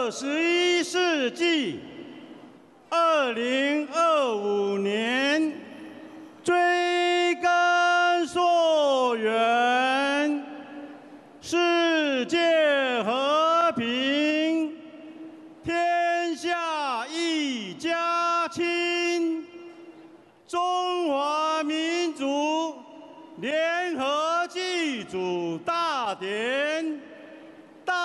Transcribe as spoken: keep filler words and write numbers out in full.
二十一世纪二零二五年追根溯源，世界和平，天下一家亲，中华民族联合祭祖大